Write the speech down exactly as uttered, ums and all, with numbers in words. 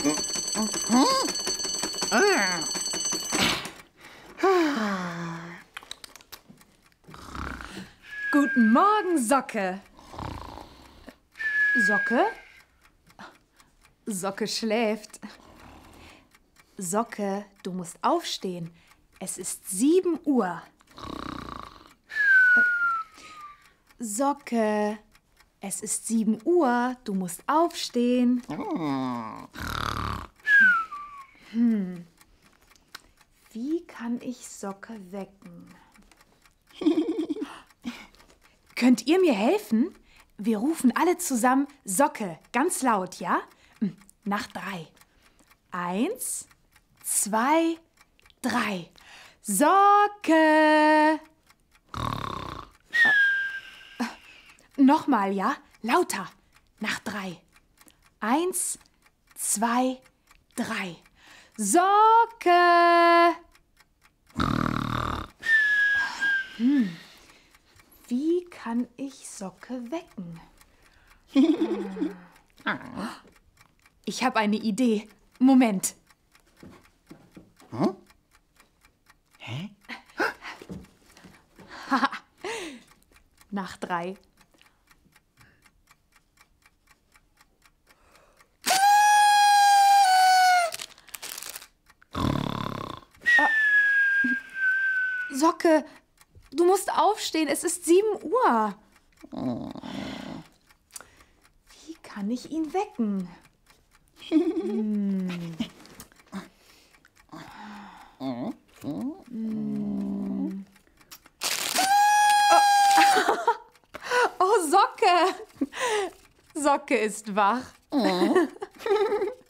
Guten Morgen, Socke. Socke? Socke schläft. Socke, du musst aufstehen. Es ist sieben Uhr. Socke, es ist sieben Uhr. Du musst aufstehen. Hm. Wie kann ich Socke wecken? Könnt ihr mir helfen? Wir rufen alle zusammen Socke, ganz laut, ja? Nach drei. Eins, zwei, drei. Socke! Nochmal, ja? Lauter. Nach drei. Eins, zwei, drei. Socke! Hm. Wie kann ich Socke wecken? Ich habe eine Idee. Moment. Hm? Hä? Nach drei. Socke, du musst aufstehen. Es ist sieben Uhr. Wie kann ich ihn wecken? hm. Hm. Oh, Socke! Socke ist wach.